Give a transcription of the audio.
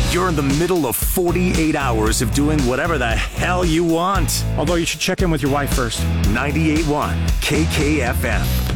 you're in the middle of 48 hours of doing whatever the hell you want. Although you should check in with your wife first. 98.1 KKFM.